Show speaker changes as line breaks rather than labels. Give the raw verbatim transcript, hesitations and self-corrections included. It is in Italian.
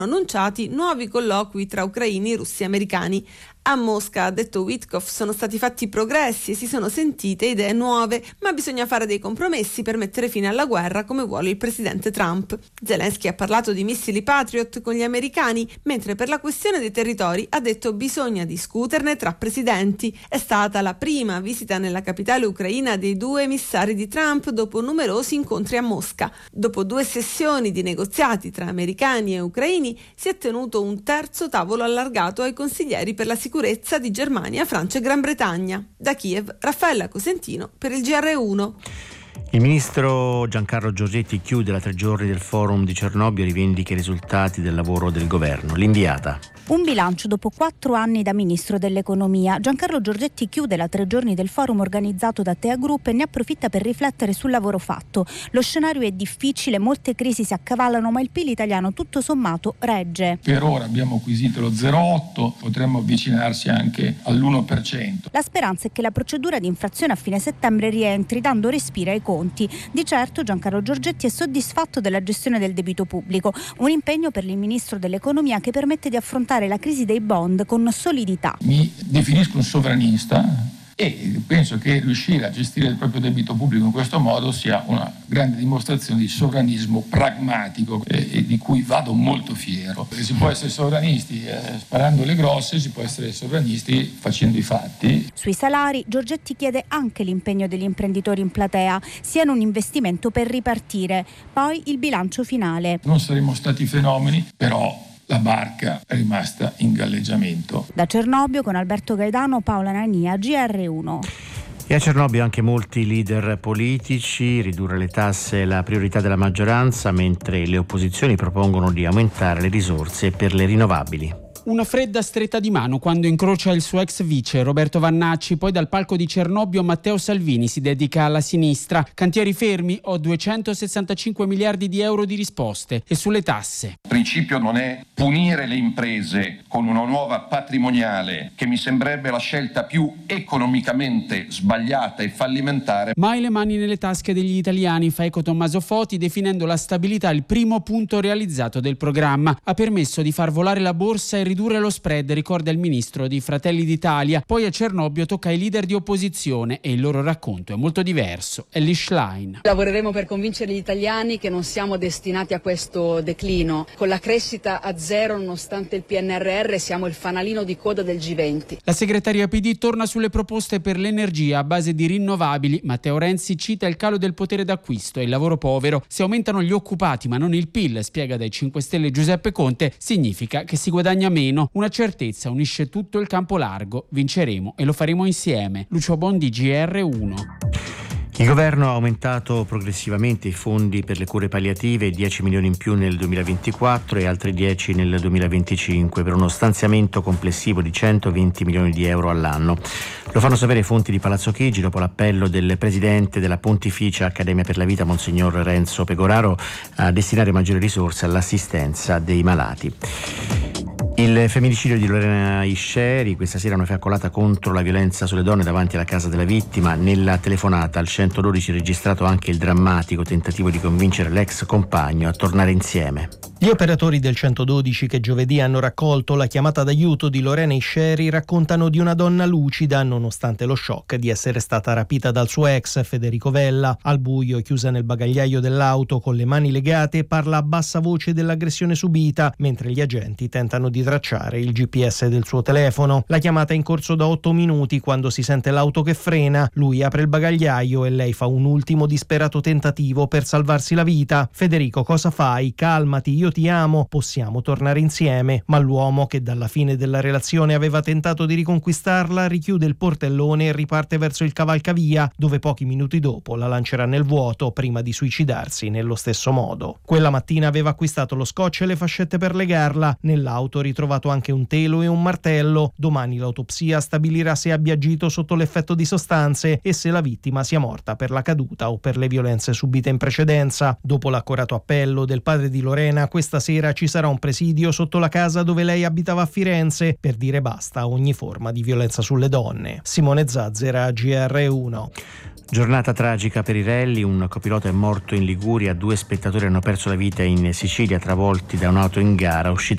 annunciati nuovi colloqui tra ucraini, russi e americani. A Mosca, ha detto Witkoff, sono stati fatti progressi e si sono sentite idee nuove, ma bisogna fare dei compromessi per mettere fine alla guerra come vuole il presidente Trump. Zelensky ha parlato di missili Patriot con gli americani, mentre per la questione dei territori ha detto bisogna discuterne tra presidenti. È stata la prima visita nella capitale ucraina dei due emissari di Trump dopo numerosi incontri a Mosca. Dopo due sessioni di negoziati tra americani e ucraini si è tenuto un terzo tavolo allargato ai consiglieri per la sicurezza sicurezza di Germania, Francia e Gran Bretagna. Da Kiev, Raffaella Cosentino per il G R uno.
Il ministro Giancarlo Giorgetti chiude la tre giorni del forum di Cernobbio e rivendica i risultati del lavoro del governo. L'inviata.
Un bilancio dopo quattro anni da ministro dell'economia. Giancarlo Giorgetti chiude la tre giorni del forum organizzato da Tea Group e ne approfitta per riflettere sul lavoro fatto. Lo scenario è difficile, molte crisi si accavallano, ma il P I L italiano tutto sommato regge.
Per ora abbiamo acquisito lo zero virgola otto, potremmo avvicinarsi anche all'uno per cento.
La speranza è che la procedura di infrazione a fine settembre rientri, dando respiro ai conti. Di certo Giancarlo Giorgetti è soddisfatto della gestione del debito pubblico, un impegno per il ministro dell'economia che permette di affrontare la crisi dei bond con solidità.
Mi definisco un sovranista e penso che riuscire a gestire il proprio debito pubblico in questo modo sia una grande dimostrazione di sovranismo pragmatico e, e di cui vado molto fiero. Si può essere sovranisti eh, sparando le grosse, si può essere sovranisti facendo i fatti.
Sui salari Giorgetti chiede anche l'impegno degli imprenditori in platea, siano un investimento per ripartire. Poi il bilancio finale.
Non saremo stati fenomeni, però la barca è rimasta in galleggiamento.
Da Cernobbio con Alberto Gaidano, Paola Nania, G R uno.
E a Cernobbio anche molti leader politici. Ridurre le tasse è la priorità della maggioranza, mentre le opposizioni propongono di aumentare le risorse per le rinnovabili.
Una fredda stretta di mano quando incrocia il suo ex vice Roberto Vannacci, poi dal palco di Cernobbio Matteo Salvini si dedica alla sinistra. Cantieri fermi, ho duecentosessantacinque miliardi di euro di risposte. E sulle tasse.
Il principio non è punire le imprese con una nuova patrimoniale, che mi sembrerebbe la scelta più economicamente sbagliata e fallimentare.
Mai le mani nelle tasche degli italiani, fa eco Tommaso Foti, definendo la stabilità il primo punto realizzato del programma. Ha permesso di far volare la borsa e ridurre lo spread, ricorda il ministro di Fratelli d'Italia. Poi a Cernobbio tocca ai leader di opposizione e il loro racconto è molto diverso. Ellie Schlein.
Lavoreremo per convincere gli italiani che non siamo destinati a questo declino. Con la crescita a zero, nonostante il P N R R, siamo il fanalino di coda del G venti.
La segreteria P D torna sulle proposte per l'energia a base di rinnovabili. Matteo Renzi cita il calo del potere d'acquisto e il lavoro povero. Se aumentano gli occupati ma non il P I L, spiega dai cinque Stelle Giuseppe Conte, significa che si guadagna meno. Una certezza unisce tutto il campo largo. Vinceremo e lo faremo insieme. Lucio Bondi, G R uno.
Il governo ha aumentato progressivamente i fondi per le cure palliative, dieci milioni in più nel duemilaventiquattro e altri dieci nel duemilaventicinque, per uno stanziamento complessivo di centoventi milioni di euro all'anno. Lo fanno sapere fonti di Palazzo Chigi dopo l'appello del presidente della Pontificia Accademia per la Vita, Monsignor Renzo Pegoraro, a destinare maggiori risorse all'assistenza dei malati. Il femminicidio di Lorena Isceri, questa sera una fiaccolata contro la violenza sulle donne davanti alla casa della vittima. Nella telefonata al centododici è registrato anche il drammatico tentativo di convincere l'ex compagno a tornare insieme.
Gli operatori del centododici che giovedì hanno raccolto la chiamata d'aiuto di Lorena Isceri raccontano di una donna lucida nonostante lo shock di essere stata rapita dal suo ex Federico Vella. Al buio, chiusa nel bagagliaio dell'auto con le mani legate, parla a bassa voce dell'aggressione subita mentre gli agenti tentano di tracciare il G P S del suo telefono. La chiamata è in corso da otto minuti quando si sente l'auto che frena. Lui apre il bagagliaio e lei fa un ultimo disperato tentativo per salvarsi la vita. Federico, cosa fai? Calmati, io ti amo, possiamo tornare insieme. Ma l'uomo, che dalla fine della relazione aveva tentato di riconquistarla, richiude il portellone e riparte verso il cavalcavia, dove pochi minuti dopo la lancerà nel vuoto prima di suicidarsi nello stesso modo. Quella mattina aveva acquistato lo scotch e le fascette per legarla. Nell'auto ritrovato anche un telo e un martello. Domani l'autopsia stabilirà se abbia agito sotto l'effetto di sostanze e se la vittima sia morta per la caduta o per le violenze subite in precedenza. Dopo l'accorato appello del padre di Lorena, questa sera ci sarà un presidio sotto la casa dove lei abitava a Firenze per dire basta a ogni forma di violenza sulle donne. Simone Zazzera, G R uno.
Giornata tragica per i rally, un copilota è morto in Liguria, due spettatori hanno perso la vita in Sicilia travolti da un'auto in gara uscita